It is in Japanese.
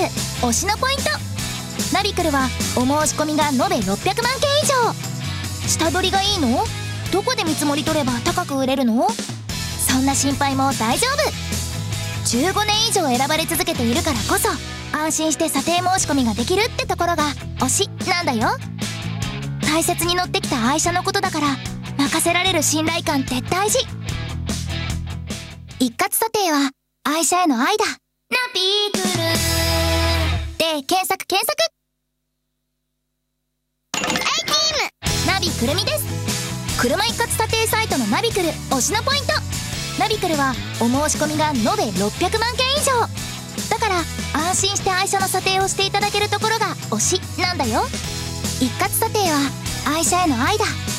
推しのポイント。ナビクルはお申し込みが延べ600万件以上。下取りがいいの？どこで見積もり取れば高く売れるの？そんな心配も大丈夫。15年以上選ばれ続けているからこそ安心して査定申し込みができるってところが推しなんだよ。大切に乗ってきた愛車のことだから任せられる信頼感って大事。一括査定は愛車への愛だ。ナビクルで検索。ナビくるみです。車一括査定サイトのナビクル推しのポイント。ナビクルはお申し込みが延べ600万件以上だから安心して愛車の査定をしていただけるところが推しなんだよ。一括査定は愛車への愛だ。